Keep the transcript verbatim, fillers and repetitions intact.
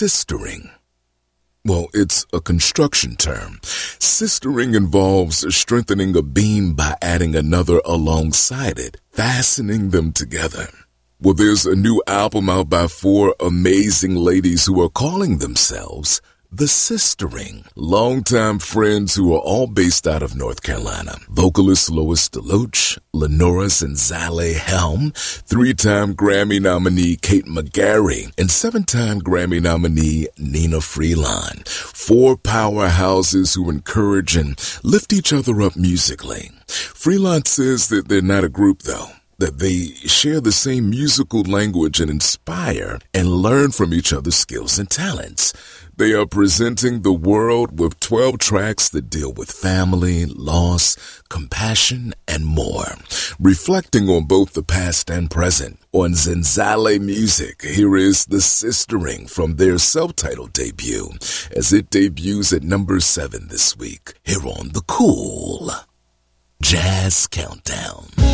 sistering. Well, it's a construction term. Sistering involves strengthening a beam by adding another alongside it, fastening them together. Well, there's a new album out by four amazing ladies who are calling themselves The Sistering, longtime friends who are all based out of North Carolina. Vocalist Lois DeLoach, Lenora Zenzale Helm, three-time Grammy nominee Kate McGarry, and seven-time Grammy nominee Nina Freeland. Four powerhouses who encourage and lift each other up musically. Freeland says that they're not a group, though, that they share the same musical language and inspire and learn from each other's skills and talents. They are presenting the world with twelve tracks that deal with family, loss, compassion, and more, reflecting on both the past and present. On Zenzale Music, here is The Sistering from their self-titled debut, as it debuts at number seven this week, here on the Cool Jazz Countdown.